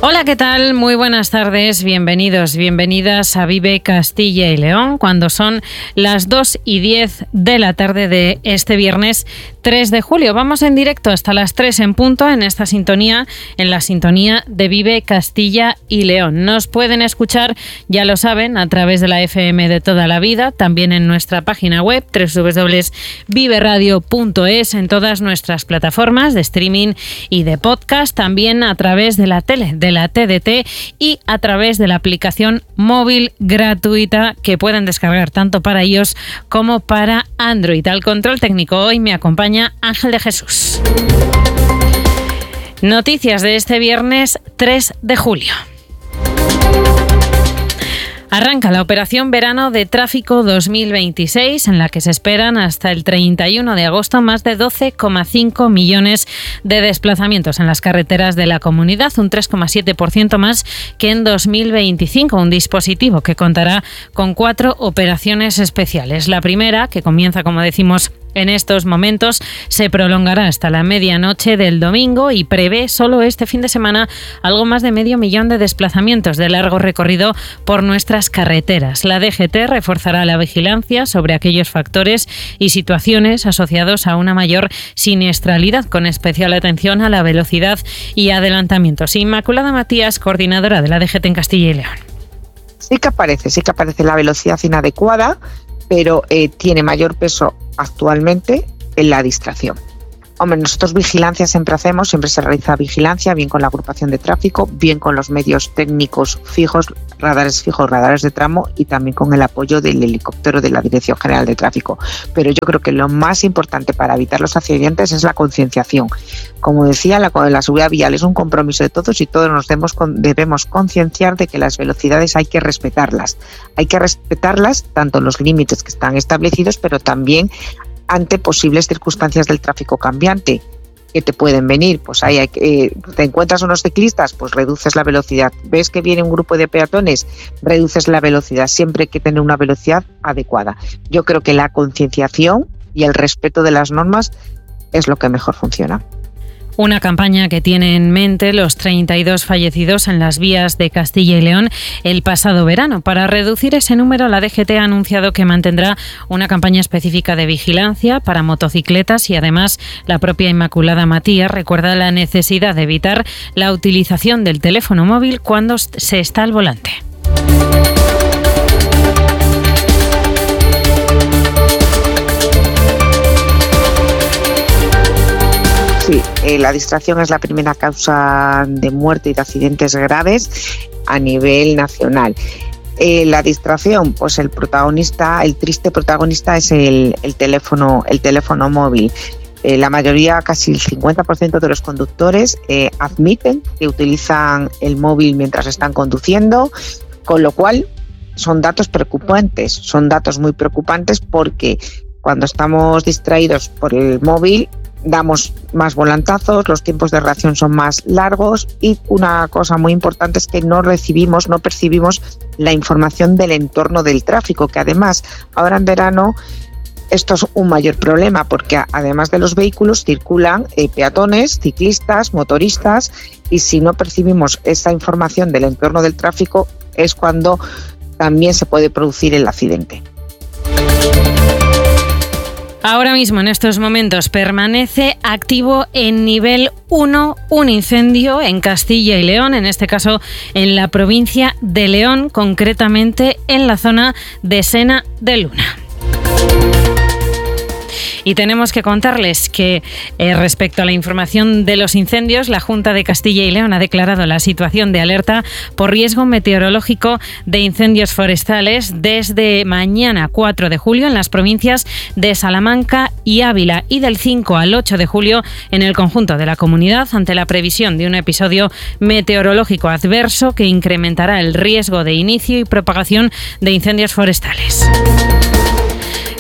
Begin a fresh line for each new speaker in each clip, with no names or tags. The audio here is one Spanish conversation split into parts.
Hola, ¿qué tal? Muy buenas tardes, bienvenidos, bienvenidas a Vive Castilla y León, cuando son las 2:10 de la tarde de este viernes 3 de julio. Vamos en directo hasta las 3 en punto en esta sintonía, en la sintonía de Vive Castilla y León. Nos pueden escuchar, ya lo saben, a través de la FM de toda la vida, también en nuestra página web www.viveradio.es, en todas nuestras plataformas de streaming y de podcast, también a través de la tele, de la TDT y a través de la aplicación móvil gratuita que pueden descargar tanto para iOS como para Android. Al control técnico hoy me acompaña Ángel de Jesús. Noticias de este viernes 3 de julio. Arranca la operación Verano de Tráfico 2026, en la que se esperan hasta el 31 de agosto más de 12,5 millones de desplazamientos en las carreteras de la comunidad, un 3,7% más que en 2025, un dispositivo que contará con 4 operaciones especiales. La primera, que comienza, como decimos, en estos momentos, se prolongará hasta la medianoche del domingo y prevé solo este fin de semana algo más de 500.000 de desplazamientos de largo recorrido por nuestras carreteras. La DGT reforzará la vigilancia sobre aquellos factores y situaciones asociados a una mayor siniestralidad, con especial atención a la velocidad y adelantamientos. Inmaculada Matías, coordinadora de la DGT en Castilla y León.
Sí que aparece la velocidad inadecuada, pero tiene mayor peso actualmente en la distracción. Hombre, nosotros vigilancia siempre se realiza vigilancia, bien con la agrupación de tráfico, bien con los medios técnicos fijos, radares de tramo y también con el apoyo del helicóptero de la Dirección General de Tráfico. Pero yo creo que lo más importante para evitar los accidentes es la concienciación. Como decía, la seguridad vial es un compromiso de todos y todos nos debemos concienciar de que las velocidades hay que respetarlas. Hay que respetarlas tanto en los límites que están establecidos, pero también ante posibles circunstancias del tráfico cambiante que te pueden venir. Pues te encuentras unos ciclistas, pues reduces la velocidad. Ves que viene un grupo de peatones, reduces la velocidad. Siempre hay que tener una velocidad adecuada. Yo creo que la concienciación y el respeto de las normas es lo que mejor funciona.
Una campaña que tiene en mente los 32 fallecidos en las vías de Castilla y León el pasado verano. Para reducir ese número, la DGT ha anunciado que mantendrá una campaña específica de vigilancia para motocicletas y además la propia Inmaculada Matías recuerda la necesidad de evitar la utilización del teléfono móvil cuando se está al volante.
Sí, la distracción es la primera causa de muerte y de accidentes graves a nivel nacional. La distracción, pues el triste protagonista es el teléfono móvil. La mayoría, casi el 50% de los conductores admiten que utilizan el móvil mientras están conduciendo, con lo cual son datos preocupantes, son datos muy preocupantes porque cuando estamos distraídos por el móvil damos más volantazos, los tiempos de reacción son más largos y una cosa muy importante es que no percibimos la información del entorno del tráfico, que además ahora en verano esto es un mayor problema porque además de los vehículos circulan peatones, ciclistas, motoristas y si no percibimos esa información del entorno del tráfico es cuando también se puede producir el accidente.
Ahora mismo, en estos momentos, permanece activo en nivel 1 un incendio en Castilla y León, en este caso en la provincia de León, concretamente en la zona de Sena de Luna. Y tenemos que contarles que respecto a la información de los incendios, la Junta de Castilla y León ha declarado la situación de alerta por riesgo meteorológico de incendios forestales desde mañana 4 de julio en las provincias de Salamanca y Ávila y del 5 al 8 de julio en el conjunto de la comunidad ante la previsión de un episodio meteorológico adverso que incrementará el riesgo de inicio y propagación de incendios forestales.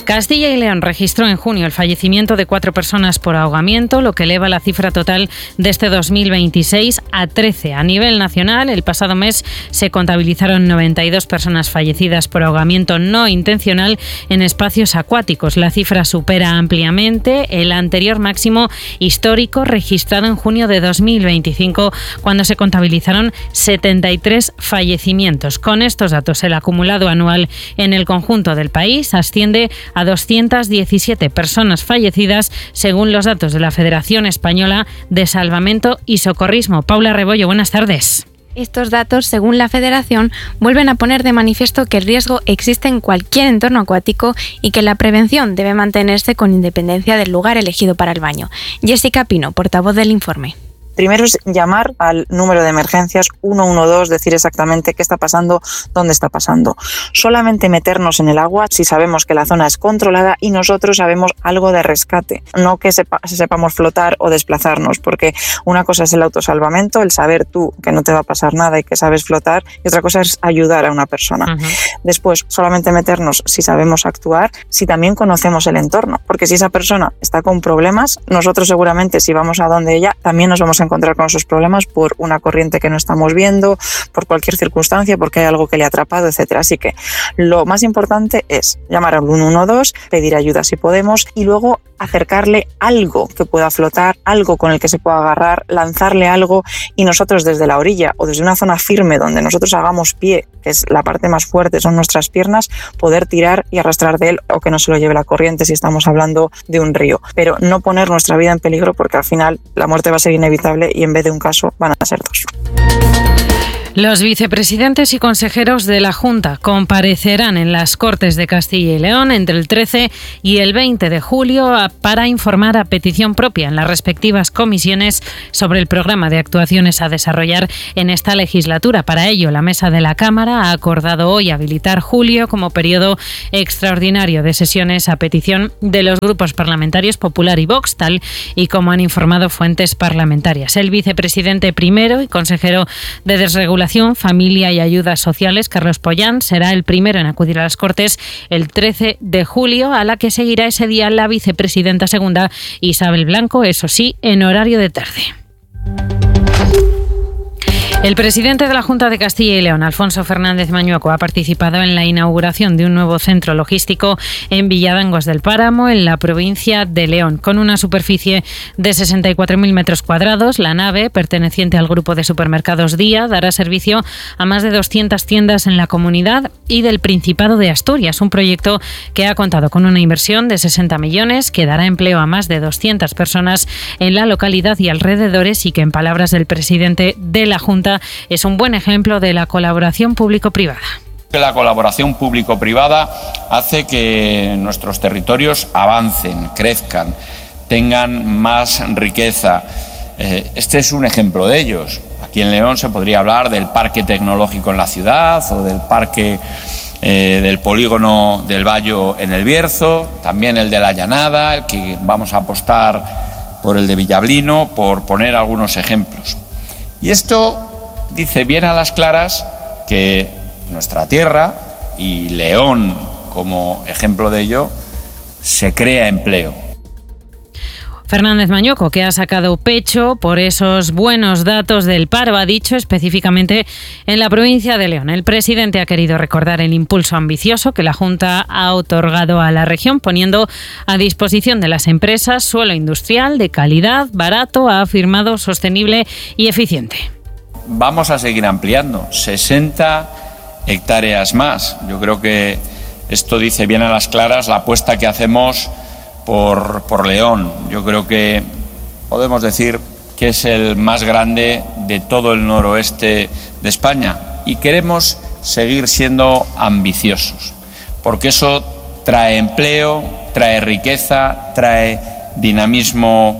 Castilla y León registró en junio el fallecimiento de 4 personas por ahogamiento, lo que eleva la cifra total de este 2026 a 13. A nivel nacional, el pasado mes se contabilizaron 92 personas fallecidas por ahogamiento no intencional en espacios acuáticos. La cifra supera ampliamente el anterior máximo histórico registrado en junio de 2025, cuando se contabilizaron 73 fallecimientos. Con estos datos, el acumulado anual en el conjunto del país asciende a 217 personas fallecidas, según los datos de la Federación Española de Salvamento y Socorrismo. Paula Rebollo, buenas tardes.
Estos datos, según la Federación, vuelven a poner de manifiesto que el riesgo existe en cualquier entorno acuático y que la prevención debe mantenerse con independencia del lugar elegido para el baño. Jessica Pino, portavoz del informe.
Primero es llamar al número de emergencias 112, decir exactamente qué está pasando, dónde está pasando. Solamente meternos en el agua si sabemos que la zona es controlada y nosotros sabemos algo de rescate, no que sepamos flotar o desplazarnos, porque una cosa es el autosalvamento, el saber tú que no te va a pasar nada y que sabes flotar, y otra cosa es ayudar a una persona. Después, solamente meternos si sabemos actuar, si también conocemos el entorno, porque si esa persona está con problemas, nosotros seguramente si vamos a donde ella, también nos vamos a encontrar con esos problemas por una corriente que no estamos viendo, por cualquier circunstancia, porque hay algo que le ha atrapado, etcétera. Así que lo más importante es llamar al 112, pedir ayuda si podemos y luego acercarle algo que pueda flotar, algo con el que se pueda agarrar, lanzarle algo y nosotros desde la orilla o desde una zona firme donde nosotros hagamos pie, que es la parte más fuerte, son nuestras piernas, poder tirar y arrastrar de él o que no se lo lleve la corriente si estamos hablando de un río. Pero no poner nuestra vida en peligro porque al final la muerte va a ser inevitable y en vez de un caso van a ser 2.
Los vicepresidentes y consejeros de la Junta comparecerán en las Cortes de Castilla y León entre el 13 y el 20 de julio para informar a petición propia en las respectivas comisiones sobre el programa de actuaciones a desarrollar en esta legislatura. Para ello, la Mesa de la Cámara ha acordado hoy habilitar julio como periodo extraordinario de sesiones a petición de los grupos parlamentarios Popular y Vox, tal y como han informado fuentes parlamentarias. El vicepresidente primero y consejero de Desregulación, Familia y Ayudas Sociales, Carlos Pollán, será el primero en acudir a las Cortes el 13 de julio, a la que seguirá ese día la vicepresidenta segunda, Isabel Blanco, eso sí, en horario de tarde. El presidente de la Junta de Castilla y León, Alfonso Fernández Mañueco, ha participado en la inauguración de un nuevo centro logístico en Villadangos del Páramo, en la provincia de León. Con una superficie de 64.000 metros cuadrados, la nave, perteneciente al grupo de supermercados Día, dará servicio a más de 200 tiendas en la comunidad y del Principado de Asturias. Un proyecto que ha contado con una inversión de 60 millones, que dará empleo a más de 200 personas en la localidad y alrededores y que, en palabras del presidente de la Junta, es un buen ejemplo de la colaboración público-privada.
La colaboración público-privada hace que nuestros territorios avancen, crezcan, tengan más riqueza. Este es un ejemplo de ellos. Aquí en León se podría hablar del parque tecnológico en la ciudad o del parque del polígono del Bayo en el Bierzo, también el de la Llanada, el que vamos a apostar por el de Villablino, por poner algunos ejemplos. Y esto dice bien a las claras que nuestra tierra, y León como ejemplo de ello, se crea empleo.
Fernández Mañueco, que ha sacado pecho por esos buenos datos del paro, ha dicho específicamente en la provincia de León. El presidente ha querido recordar el impulso ambicioso que la Junta ha otorgado a la región, poniendo a disposición de las empresas suelo industrial de calidad, barato, ha afirmado, sostenible y eficiente.
Vamos a seguir ampliando, 60 hectáreas más. Yo creo que esto dice bien a las claras la apuesta que hacemos por León. Yo creo que podemos decir que es el más grande de todo el noroeste de España y queremos seguir siendo ambiciosos, porque eso trae empleo, trae riqueza, trae dinamismo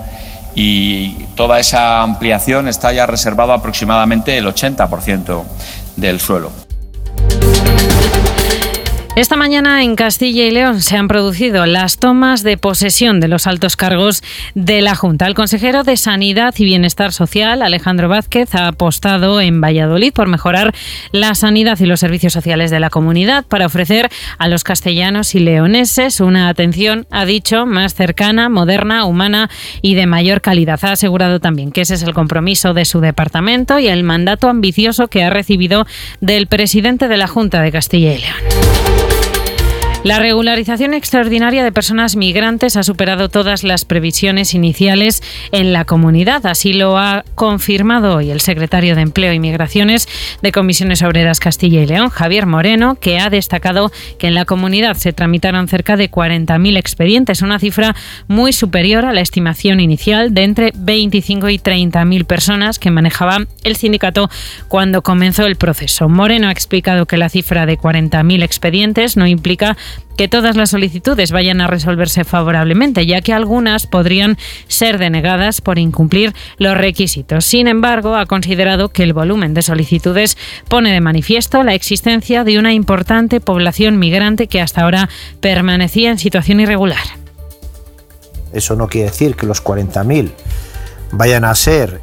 y toda esa ampliación está ya reservado aproximadamente el 80% del suelo.
Esta mañana en Castilla y León se han producido las tomas de posesión de los altos cargos de la Junta. El consejero de Sanidad y Bienestar Social, Alejandro Vázquez, ha apostado en Valladolid por mejorar la sanidad y los servicios sociales de la comunidad para ofrecer a los castellanos y leoneses una atención, ha dicho, más cercana, moderna, humana y de mayor calidad. Ha asegurado también que ese es el compromiso de su departamento y el mandato ambicioso que ha recibido del presidente de la Junta de Castilla y León. La regularización extraordinaria de personas migrantes ha superado todas las previsiones iniciales en la comunidad. Así lo ha confirmado hoy el secretario de Empleo y Migraciones de Comisiones Obreras Castilla y León, Javier Moreno, que ha destacado que en la comunidad se tramitaron cerca de 40.000 expedientes, una cifra muy superior a la estimación inicial de entre 25 y 30.000 personas que manejaba el sindicato cuando comenzó el proceso. Moreno ha explicado que la cifra de 40.000 expedientes no implica que todas las solicitudes vayan a resolverse favorablemente, ya que algunas podrían ser denegadas por incumplir los requisitos. Sin embargo, ha considerado que el volumen de solicitudes pone de manifiesto la existencia de una importante población migrante que hasta ahora permanecía en situación irregular.
Eso no quiere decir que los 40.000 vayan a ser,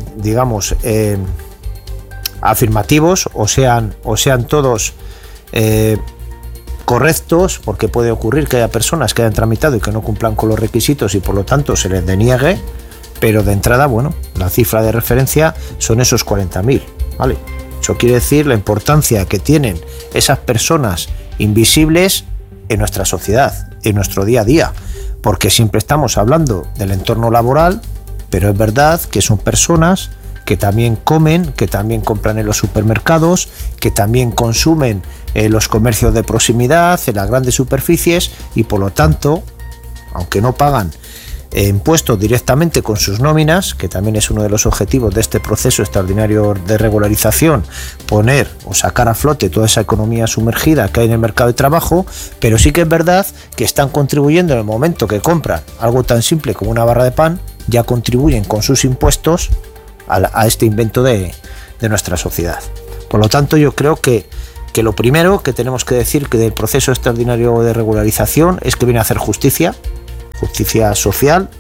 afirmativos o sean todos correctos, porque puede ocurrir que haya personas que hayan tramitado y que no cumplan con los requisitos y por lo tanto se les deniegue, pero de entrada, la cifra de referencia son esos 40.000, ¿vale? Eso quiere decir la importancia que tienen esas personas invisibles en nuestra sociedad, en nuestro día a día, porque siempre estamos hablando del entorno laboral, pero es verdad que son personas que también comen, que también compran en los supermercados, que también consumen en los comercios de proximidad, en las grandes superficies y por lo tanto, aunque no pagan impuestos directamente con sus nóminas, que también es uno de los objetivos de este proceso extraordinario de regularización, poner o sacar a flote toda esa economía sumergida que hay en el mercado de trabajo, pero sí que es verdad que están contribuyendo en el momento que compran algo tan simple como una barra de pan, ya contribuyen con sus impuestos a este invento de nuestra sociedad. Por lo tanto, yo creo que lo primero que tenemos que decir que del proceso extraordinario de regularización es que viene a hacer justicia social.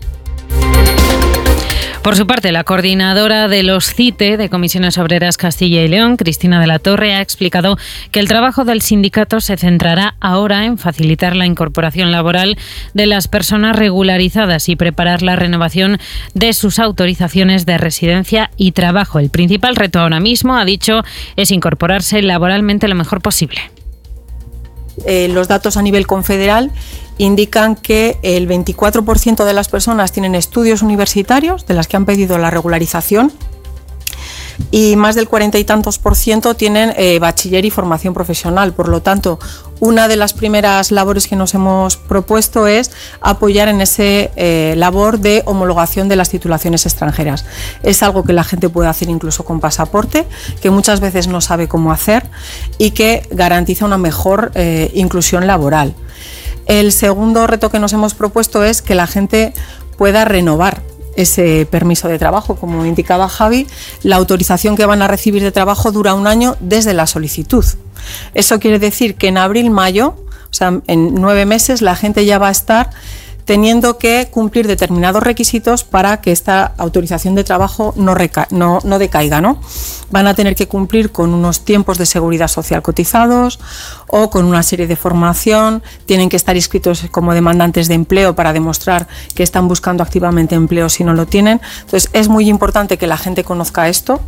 Por su parte, la coordinadora de los CITE de Comisiones Obreras Castilla y León, Cristina de la Torre, ha explicado que el trabajo del sindicato se centrará ahora en facilitar la incorporación laboral de las personas regularizadas y preparar la renovación de sus autorizaciones de residencia y trabajo. El principal reto ahora mismo, ha dicho, es incorporarse laboralmente lo mejor posible.
Los datos a nivel confederal indican que el 24% de las personas tienen estudios universitarios, de las que han pedido la regularización, y más del 40 y tantos % tienen bachiller y formación profesional. Por lo tanto, una de las primeras labores que nos hemos propuesto es apoyar en ese labor de homologación de las titulaciones extranjeras. Es algo que la gente puede hacer incluso con pasaporte, que muchas veces no sabe cómo hacer y que garantiza una mejor inclusión laboral. El segundo reto que nos hemos propuesto es que la gente pueda renovar ese permiso de trabajo. Como indicaba Javi, la autorización que van a recibir de trabajo dura 1 año desde la solicitud. Eso quiere decir que en abril-mayo, o sea, en 9 meses, la gente ya va a estar teniendo que cumplir determinados requisitos para que esta autorización de trabajo no decaiga, ¿no? Van a tener que cumplir con unos tiempos de seguridad social cotizados o con una serie de formación, tienen que estar inscritos como demandantes de empleo para demostrar que están buscando activamente empleo si no lo tienen. Entonces, es muy importante que la gente conozca esto.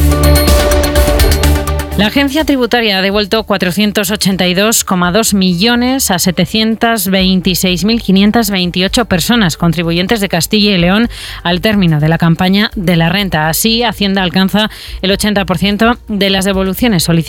La agencia tributaria ha devuelto 482,2 millones a 726.528 personas contribuyentes de Castilla y León al término de la campaña de la renta. Así, Hacienda alcanza el 80% de las devoluciones solicitadas